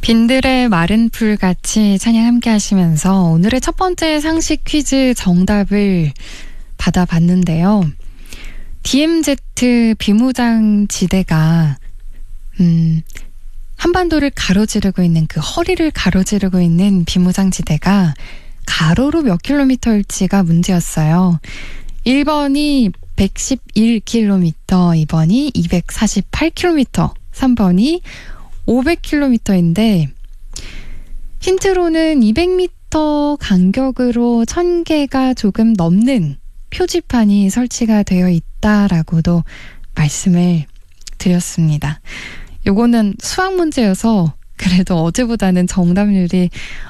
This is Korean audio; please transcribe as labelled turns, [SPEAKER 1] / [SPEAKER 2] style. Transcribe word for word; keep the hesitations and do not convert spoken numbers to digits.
[SPEAKER 1] 빈들의 마른 풀같이 찬양 함께 하시면서 오늘의 첫 번째 상식 퀴즈 정답을 받아봤는데요. 디엠제트 비무장 지대가 음, 한반도를 가로지르고 있는 그 허리를 가로지르고 있는 비무장 지대가 가로로 몇 킬로미터일지가 문제였어요. 일 번이 백십일 킬로미터, 이 번이 이백사십팔 킬로미터, 삼 번이 오백 킬로미터인데 힌트로는 이백 미터 간격으로 천 개가 조금 넘는 표지판이 설치가 되어 있다라고도 말씀을 드렸습니다. 요거는 수학 문제여서 그래도 어제보다는 정답률이